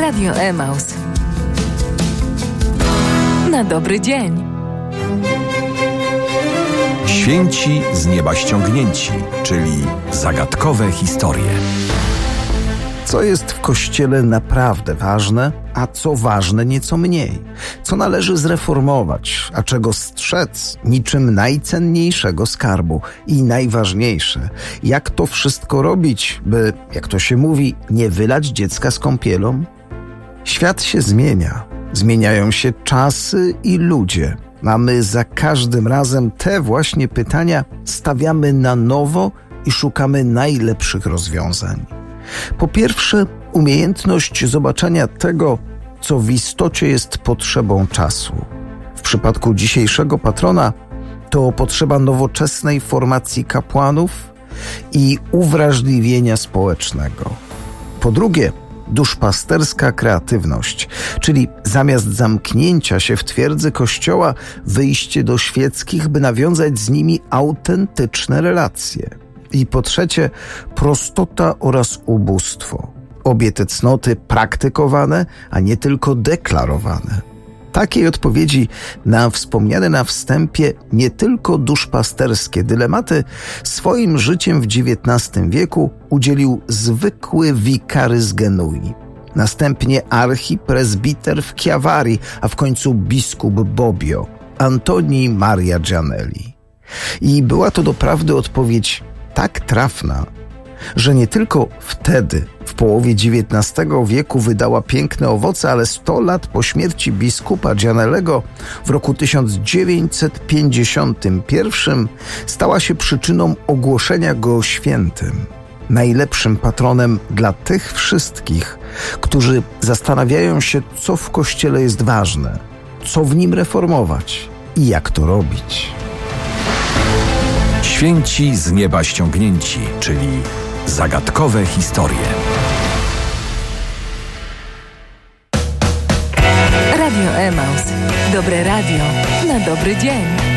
Radio Emaus. Na dobry dzień. Święci z nieba ściągnięci, czyli zagadkowe historie. Co jest w Kościele naprawdę ważne, a co ważne nieco mniej? Co należy zreformować, a czego strzec niczym najcenniejszego skarbu? I najważniejsze, jak to wszystko robić, by, jak to się mówi, nie wylać dziecka z kąpielą? Świat się zmienia. Zmieniają się czasy i ludzie. A my za każdym razem te właśnie pytania stawiamy na nowo i szukamy najlepszych rozwiązań. Po pierwsze, umiejętność zobaczenia tego, co w istocie jest potrzebą czasu. W przypadku dzisiejszego patrona to potrzeba nowoczesnej formacji kapłanów i uwrażliwienia społecznego. Po drugie, duszpasterska kreatywność, czyli zamiast zamknięcia się w twierdzy Kościoła, wyjście do świeckich, by nawiązać z nimi autentyczne relacje. I po trzecie, prostota oraz ubóstwo. Obie te cnoty praktykowane, a nie tylko deklarowane. Takiej odpowiedzi na wspomniane na wstępie nie tylko duszpasterskie dylematy swoim życiem w XIX wieku udzielił zwykły wikary z Genui. Następnie archipresbiter w Chiavari, a w końcu biskup Bobbio, Antoni Maria Gianelli. I była to doprawdy odpowiedź tak trafna, że nie tylko wtedy, w połowie XIX wieku wydała piękne owoce, ale 100 lat po śmierci biskupa Gianellego w roku 1951 stała się przyczyną ogłoszenia go świętym, najlepszym patronem dla tych wszystkich, którzy zastanawiają się, co w Kościele jest ważne, co w nim reformować i jak to robić. Święci z nieba ściągnięci, czyli zagadkowe historie. Radio Emaus. Dobre radio na dobry dzień.